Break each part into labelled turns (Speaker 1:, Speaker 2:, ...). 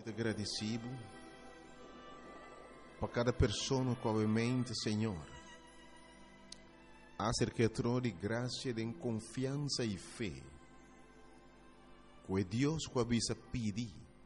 Speaker 1: Muito agradecido por cada pessoa que obviamente, Senhor, acerca de graça, de confiança e fé, que Deus que avisa pedir,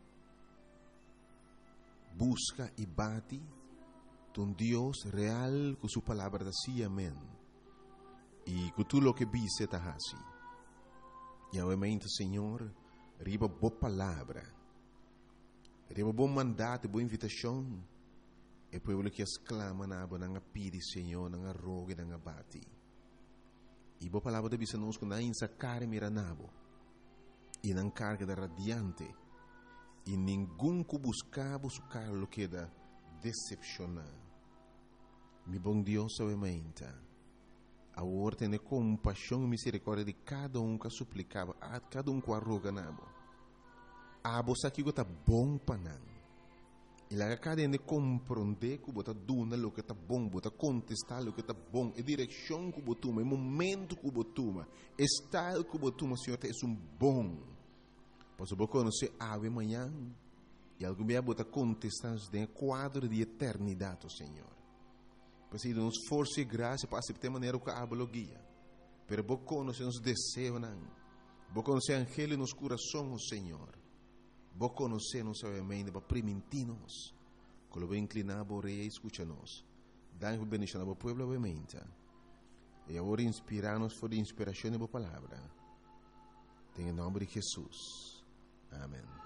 Speaker 1: busca e bate, um Deus real com sua palavra assim, amém. E com tudo o que vise está assim. E obviamente, Senhor, riba boa palavra, riba bom mandato, boa invitação, e povo que exclama na aba nanga pidi, Senhor, nanga rogue, nanga bate. E boa palavra de bisa nos na insa care miranabo, e nang carga da radiante, e ninguém que buscava su carlo que da decepcionar. Mi bom Deus, obviamente, a ordem de compaixão e misericórdia de cada que suplicava, a cada que arroga nabo. A você que está bom para não. E lá cada de compreender que você duna o que está bom, você contestar o que está bom, a direção que você toma, o momento que você toma, o estado que você toma, Senhor, é bom. Pois você conhecer ave amanhã e algum dia você contestar no quadro de eternidade, Senhor. Pois aí nos força e graça para aceitar a maneira que a guia. Pero você conhecer os desejos, você conhecer o angelo nos corações, Senhor. Você conhecer-nos, obviamente, para permitir-nos. Quando você inclinar a orelha e escuta-nos. Dá-nos a bendição ao povo, obviamente. E agora inspirar-nos por a inspiração da palavra. Em nome de Jesus. Amém.